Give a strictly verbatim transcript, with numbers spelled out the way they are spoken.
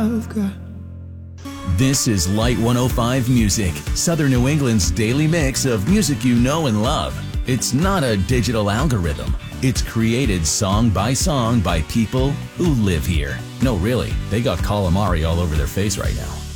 I've got. This is Light one oh five Music, Southern New England's daily mix of music you know and love. It's not a digital algorithm. It's created song by song by people who live here. No, really, they got calamari all over their face right now.